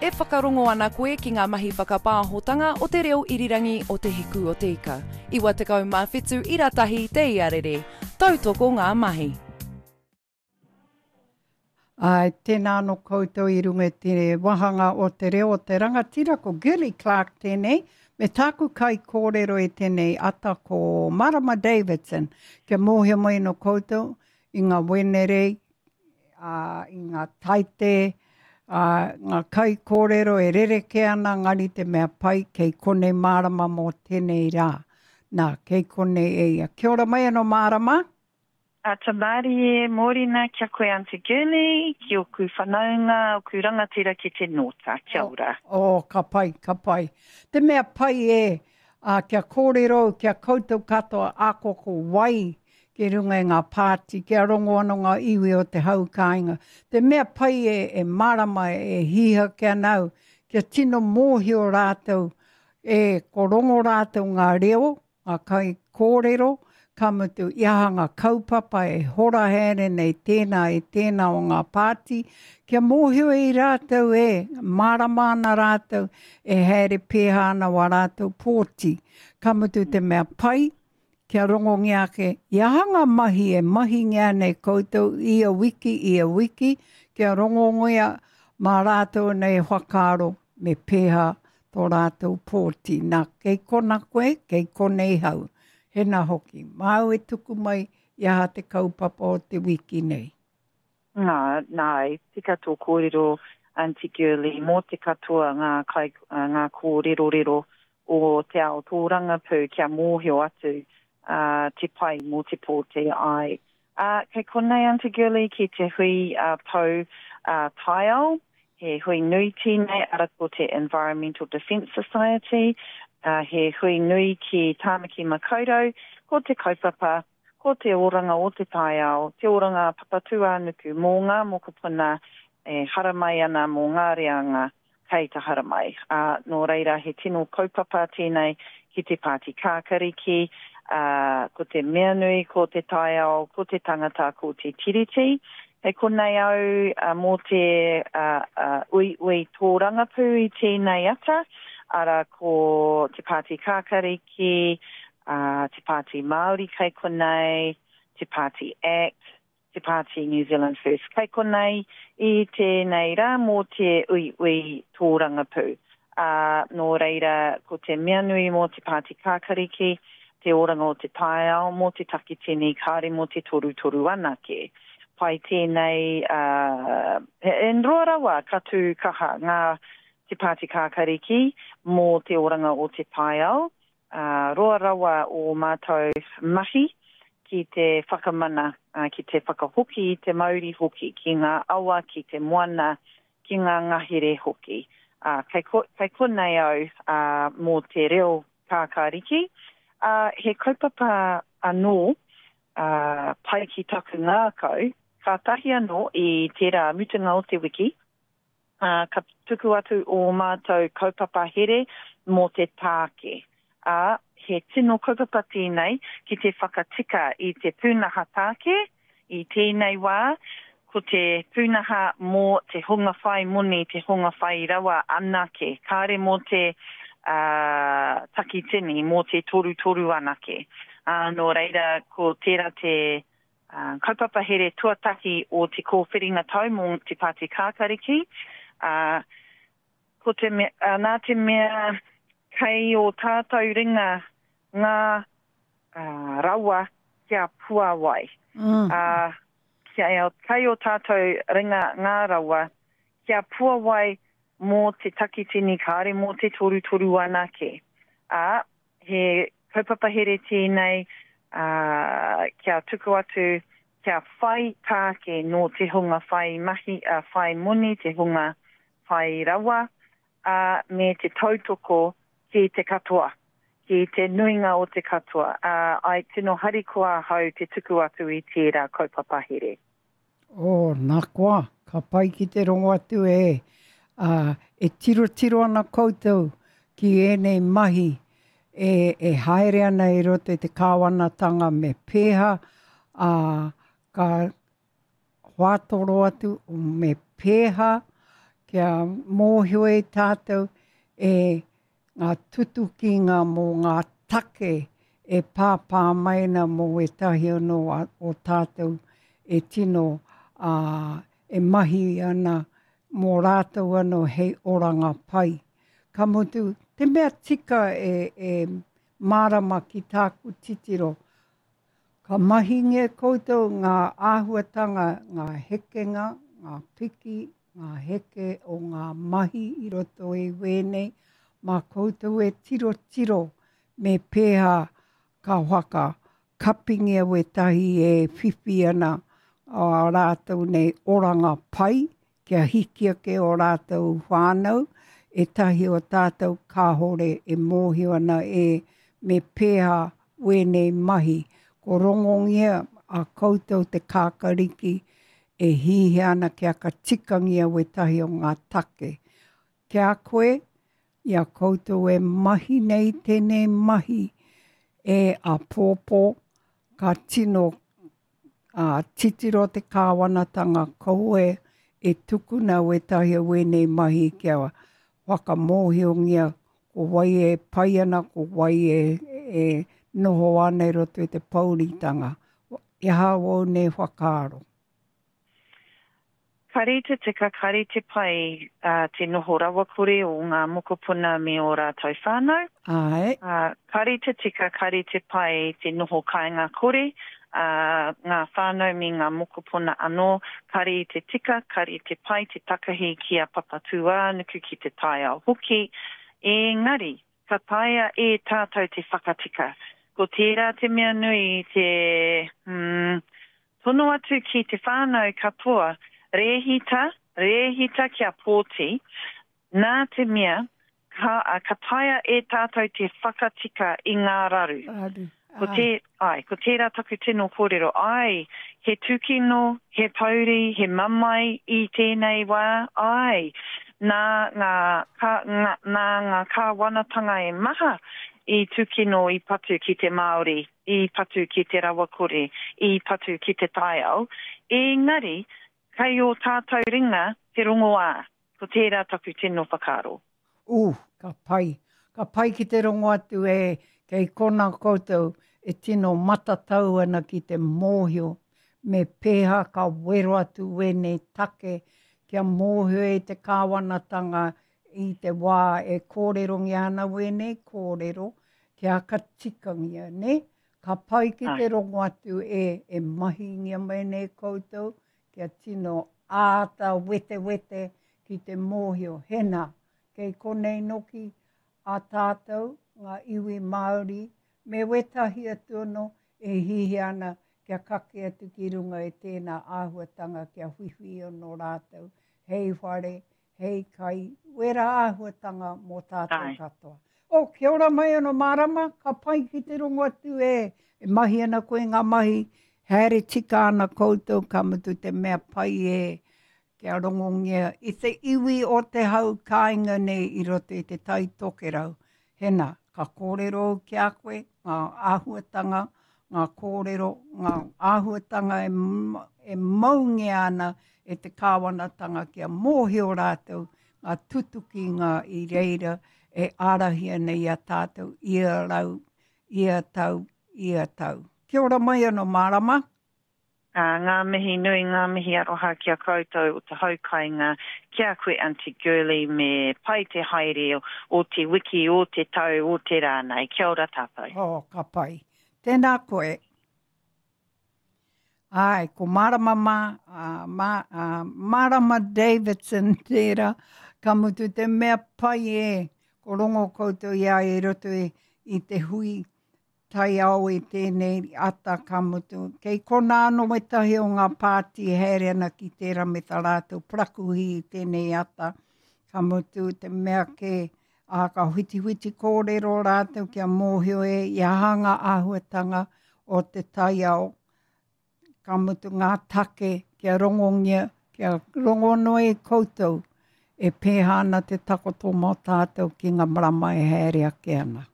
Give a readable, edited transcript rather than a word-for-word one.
E whakarongo ana koe ki ngā mahi whakapāhotanga o te reo irirangi o te hiku o te ika. Iwa te kau mā whetū i ratahi te iarere. Tautoko ngā mahi. Tēnā no koutou i runga te wahanga o te reo o te rangatira ko Gilly Clark tēnei. Me tāku kai kōrero e tēnei ata ko Marama Davidson. Kia mōhia mai no koutou i ngā wenerei, i ngā taite, ngā kai kōrero e rereke ana ngari te mea pai kei konei Marama mō tēnei rā. Nā, kei konei e ia. Kia ora mai anō Marama. Tamari e mōrina kia koe Aunty Gilly, ki o ku whanaunga o ku rangatira ki te nota. Kia ora. Ka pai, ka pai. Te mea pai e kia kōrero, kia koutou katoa ākoko wai ke runga i ngā pāti, kia rongo anō ngā iwi o te haukāinga. Te mea pai e Marama e hiha kia nau, kia tino mōhio rātou, ko rongo rātou ngā reo, ngā kai kōrero, ka mutu iaha ngā kaupapa e hora here nei tēnā o ngā pāti. Kia mōhio i rātou Marama ana rātou e here pēha ana wa rātou pōti. Ka mutu te mea pai, kia rongo ngiake, iaha ngā mahi e mahi ngā nei koutou ia wiki, kia rongo ngia mā rātou nei whakaro me pēha tō rātou pōti. Nā, kei kona koe, kei konei hau. Hena hoki. Mau e tuku mai iaha te kaupapa o te wiki nei. Nā, tika tō kōrero Aunty Gilly, mō te katoa ngā kōrero o te ao tōranga pū kia mōhio atu te pai mō te pōte ai. Kei konei Aunty Gilly ki te hui pau tai ao, he hui nui tēnei ara ko te Environmental Defence Society, he hui nui ki Tāmaki Makaurau, ko te kaupapa, ko te oranga o te tai ao, te oranga papatua nuku mō ngā mokopuna haramai ana mō ngā reanga kei ta haramai. Nō reira he tino kaupapa tēnei ki te Pāti Kākariki, ko te mea nui, ko te tai ao, ko te tangata, ko te tiriti. Hei konei au mō te ui tōranga pū i tēnei ata, ara ko te Pāti Kākariki, te Pāti Māori kei konei, te Pāti Act, te Pāti New Zealand First kei konei, i tēnei rā mō te ui tōranga pū. Nō reira, ko te mea nui mō te Pāti Kākariki, te oranga o te tai ao, mō te takitini, kāre mō te toru anake. Pai tēnei, en roa rawa, katu kaha, ngā te Pāti Kākariki, mō te oranga o te tai ao, roa rawa o mātou mahi, ki te whakamana, ki te whakahoki i te Māori hoki, ki ngā awa, ki te moana, ki ngā ngahere hoki. Kei konei au mō te reo kākāriki, he kaupapa anō pai ki taku ngākau, ka tahi anō i tērā mutunga o te wiki, ka tuku atu o mātou kaupapa here mō te tāke. He tino kaupapa tēnei ki te whakatika i te pūnaha tāke, i tēnei wā, ko te pūnaha mō te hunga whai muni, te hunga whai rawa anake, kāre mō te takitini, mō te toru anake. Nō reira, ko tērā te kaupapa here tuataki o te kōwhiringa tau mō te Pāti Kākariki, ko te nā te mea kei o tātou ringa ngā rawa kia puawai. Kei o tātou ringa ngā rawa kia puawai mō te takitini kāre mō te toru anake. He kaupapa here tēnei kia tuku atu kia whai tāke no te hunga whai mahi, whai muni, te hunga whai rawa, me te tautoko ki te katoa, ki te nuinga o te katoa. Ai tino harikoa hau te tuku atu i tērā kaupapa here. Nā koa, ka pai ki te rongo atu e tiro ana koutou ki ēnei mahi e haere ana i roto i te kāwanatanga me pēha, ka whātoro atu me pēha kia mōhio e tātou e ngā tutukinga mō ngā take e pāpā maina mō e tahi anō o tātou e tino e mahi ana mō rātou anō hei oranga pai. Ka motu, te mea tika e marama ki tāku titiro. Ka mahi nge koutou ngā āhuatanga, ngā hekenga, ngā piki, ngā heke o ngā mahi I roto e wēnei, mā koutou e tiro me pēha ka whaka kapingia we tahi e whiwhi ana o rātou nei oranga pai, kia hikia ke o rātou whānau, e tahi o tātou kāhore e mōhio ana e me pēha wēnei mahi. Ko rongongia a koutou te kākariki e hihi ana kia ka tikangia we tahi o ngā take. Kia koe, ia koutou e mahi nei tēnei mahi e a pōpō ka tino titiro te kāwanatanga koe e tukuna we tahi o wēnei mahi kia whakamōhiongia ko wai e pai ana, ko wai e noho anei roto I te pauritanga. E hao nei whakaaro. Karite tika, karite pai te noho rawa kore o ngā mokopuna me o rātou whānau. Ai. Karite tika, karite pai te noho kāinga kore. Ngā whānau me ngā mokopuna anō. Karite tika, karite pai te takahi ki a papatua nuku ki te tai ao hoki. Engari, ka taia e tātou te whakatika. Ko tērā te mea nui te tono atu ki te whānau katoa. Rehita kia pōti, nā te mea, ka taia e tātou te whakatika I ngā raru. Ko tērā taku tino kōrero, he tukino, he pauri, he mamai I tēnei wā, nā ngā kāwanatanga e maha I tukino I patu ki te Māori, I patu ki te rawakore, I patu ki te taiao. Engari, kai o tātou ringa te rongo ā, ko tērā taku tino whakaro. Ka pai. Ka pai ki te rongo atu kei kona koutou e tino matatau ana ki te mōhio, me pēha ka wero atu wēnei take, kia mōhio e te kāwanatanga I te wā e kōrerongi ana wēnei kōrero, kia ka tikangia, ne? Ka pai ki te rongo atu e mahingia wēnei koutou, kia tino āta wete ki te mōhio. Hena, kei konei noki a tātou, ngā iwi Māori, me wetahi atu no e hihi ana kia kake atu ki runga e tēnā āhuatanga kia whiwhi no rātou. Hei whare, hei kai, wera āhuatanga mō tātou katoa. Kia ora mai anō marama, ka pai ki te rongo atu e mahi ana koe ngā mahi, haere tika ana koutou ka mutu te mea pai kia rongongia. I te iwi o te hau kāinga nei I roto I te tai tokerau. Hena, ka kōrero ki a koe, ngā āhuatanga, ngā kōrero, ngā āhuatanga e maungia ana e te kāwanatanga kia mōhio rātou, ngā tutuki ngā I reira e ārahia nei a tātou, ia rau, ia tau. Kia ora mai anō marama. Ngā mihi nui, ngā mihi aroha kia koutou o te haukainga, kia koe Auntie Girly me pai te haere o te wiki, o te tau, o te rānei. Kia ora tātou. Ka pai. Tēnā koe. Ko Marama Marama Davidson tērā, ka mutu te mea pai ko rongo koutou ia e roto I te hui tai au I tēnei ata ka mutu. Kei kona anō me tahi o ngā pāti haere ana ki tērā me tā rātou prakuhi I tēnei ata. Ka mutu te mea ke ka huiti kōrero rātou kia mōhio ia hanga āhuatanga o te tai au. Ka mutu ngā take kia rongongia, kia rongonoe koutou e pēhana te takoto mō tātou ki ngā marama e haere ake ana.